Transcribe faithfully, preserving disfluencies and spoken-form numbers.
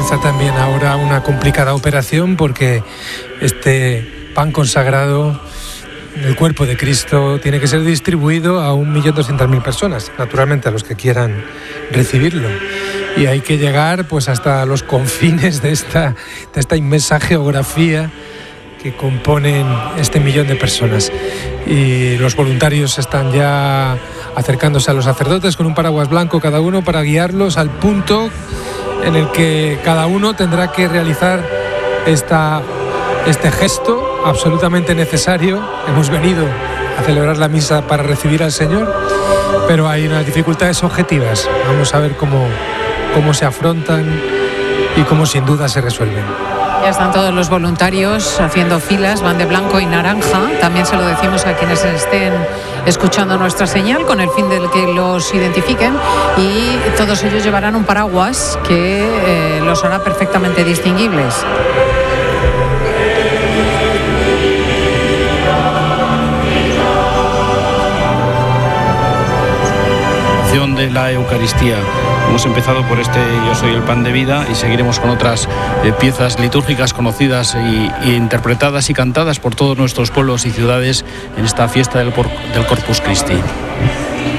comienza también ahora una complicada operación, porque este pan consagrado, el cuerpo de Cristo, tiene que ser distribuido a un millón doscientas mil personas, naturalmente a los que quieran recibirlo. Y hay que llegar pues hasta los confines de esta, de esta inmensa geografía que componen este millón de personas. Y los voluntarios están ya acercándose a los sacerdotes con un paraguas blanco cada uno para guiarlos al punto en el que cada uno tendrá que realizar esta, este gesto absolutamente necesario. Hemos venido a celebrar la misa para recibir al Señor, pero hay unas dificultades objetivas. Vamos a ver cómo, cómo se afrontan y cómo sin duda se resuelven. Ya están todos los voluntarios haciendo filas, van de blanco y naranja. También se lo decimos a quienes estén escuchando nuestra señal, con el fin de que los identifiquen, y todos ellos llevarán un paraguas que eh, los hará perfectamente distinguibles. De la Eucaristía. Hemos empezado por este Yo soy el pan de vida y seguiremos con otras eh, piezas litúrgicas conocidas y, y interpretadas y cantadas por todos nuestros pueblos y ciudades en esta fiesta del, por, del Corpus Christi.